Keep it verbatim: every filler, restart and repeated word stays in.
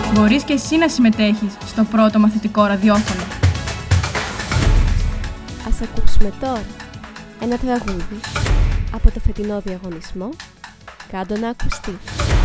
Μπορείς και εσύ να συμμετέχεις στο πρώτο μαθητικό ραδιόφωνο. Ας ακούσουμε τώρα ένα τραγούδι από το φετινό διαγωνισμό «Κάντο να ακουστεί».